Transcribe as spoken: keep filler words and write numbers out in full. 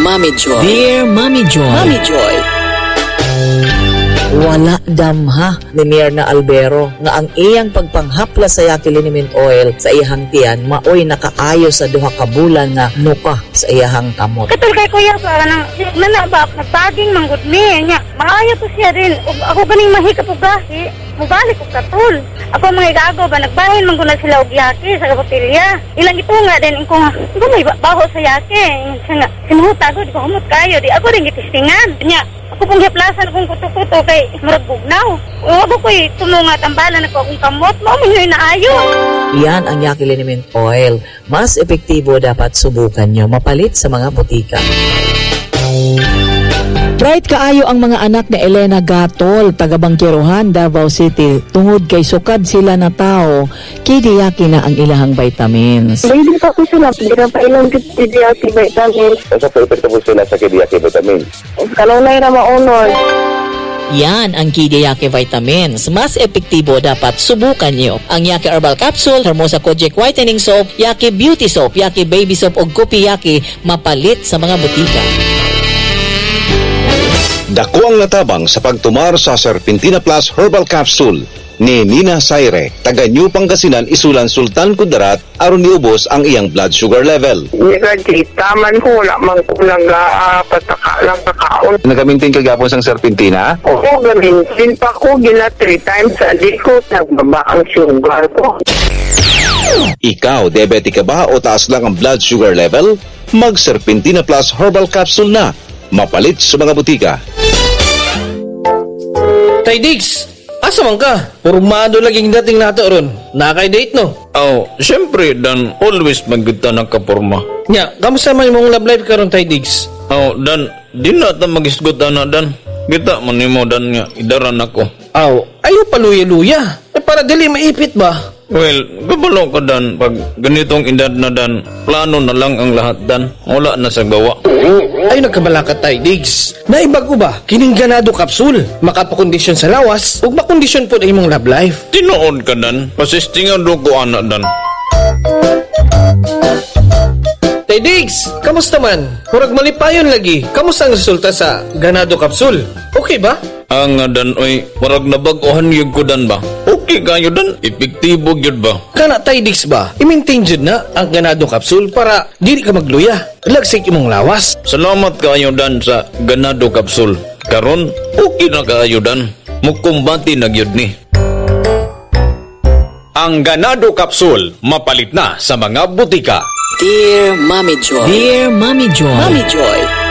Mommy Joy. Dear Mommy Joy. Mommy Joy. Wala damha ni Mirna Albero nga ang iyang pagpanghapla sa Yaki Liniment Oil sa iyang tiyan maoy nakaayo sa duha ka bulan nga nuka sa iyang kamot. Katul kay kuya pa nang nanabak nagpaging manggod mi nya. Maayo to siya rin. Ug ako ganing mahikap og gahi. Mubalik og katul. Ako mga igago ba nagbahin man guna sila og yaki sa kapotilya. Ilang ito nga din ko nga may baho sa yaki. Nga sinuhuta ko di ko humot kayo di ako rin gitistingan. Nya ako pong hiplasan akong kuto-kuto kay maragbugnaw. Ako ko'y tulungat ang bala na ko akong kamot. Mauminyoy na ayo. Yan ang Yaki Liniment Oil. Mas epektibo dapat subukan nyo mapalit sa mga butika. Bright kaayo ang mga anak ni Elena Gatol, taga Bangkirohan, Davao City. Tungod kay sukad sila na tao, kidiyaki na ang ilahang vitamins. Hindi pa ko sila, hindi na pa ilang kidiyaki vitamins. Sa perfecto po sila sa kidiyaki vitamins. Kalunay na maunod. Yan ang Kidiyaki Vitamins. Mas epektibo dapat subukan nyo. Ang Yaki Herbal Capsule, Hermosa Kojic Whitening Soap, Yaki Beauty Soap, Yaki Baby Soap o Gupi Yaki mapalit sa mga butika. Dako ang natabang sa pagtumar sa Serpentina Plus Herbal Capsule ni Nina Saire, taga New Pangasinan, Isulan, Sultan Kudarat, aron niubos ang iyang blood sugar level. Hindi ka taman ko, lamang ko lang uh, pataka lang kakaon. Nagamintin kagapon sang Serpentina? Oo, gamintin pa ko, gina three times a day ko, nagbaba ang sugar ko. Ikaw, diabetic ka ba o taas lang ang blood sugar level? Mag Serpentina Plus Herbal Capsule na. Mapalit sa mga butika. Tay Diggs, asa man ka? Pormado laging dating nato ron. Nakay-date no? Oh, syempre dan always magita nagkaporma. Nya, kamusta man imong love life karon Tay Diggs? Oh, dan di na ta magisgot na dan. Kita man nimo dan nga idaran ako. Aw, ayo paluya-luya. Eh para dili maipit ba? Well, gabalo ko dan pag ganitong edad na dan, plano na lang ang lahat dan. Wala na sa gawa. Ay nagkabalakat Tay Diggs. Naibago ba? Kining ganado kapsul. Makapakondisyon sa lawas ug makondisyon po na imong love life. Tinuod ka dan. Pasistingan do ko ana dan. Tay Diggs, kamusta man? Murag malipayon lagi. Kamusta ang resulta sa ganado kapsul? Okay ba? Ang nga dan oy, marag nabag-ohan yun ko dan ba? Okay kayo dan, epektibo yun ba? Kana Tay Diggs ba? I-maintain jud na ang ganado kapsul para dili ka magluya. Lagsik imong lawas. Salamat kayo dan sa ganado kapsul. Karon, okay na kayo dan. Mukumbati na gyud ni. Ang ganado kapsul mapalit na sa mga butika. Dear Mommy Joy. Dear Mommy Joy. Mommy Joy.